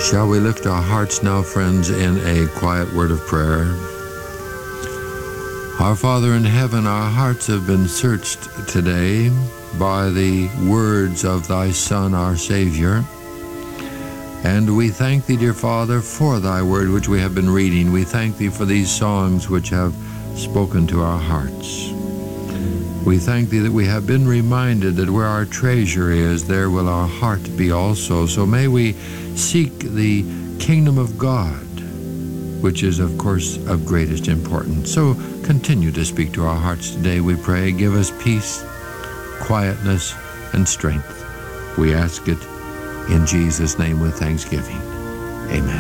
Shall we lift our hearts now, friends, in a quiet word of prayer? Our Father in heaven, our hearts have been searched today by the words of thy Son, our Savior. And we thank thee, dear Father, for thy word which we have been reading. We thank thee for these songs which have spoken to our hearts. We thank thee that we have been reminded that where our treasure is, there will our heart be also. So may we seek the kingdom of God, which is, of course, of greatest importance. So continue to speak to our hearts today, we pray. Give us peace, quietness, and strength. We ask it in Jesus' name with thanksgiving. Amen.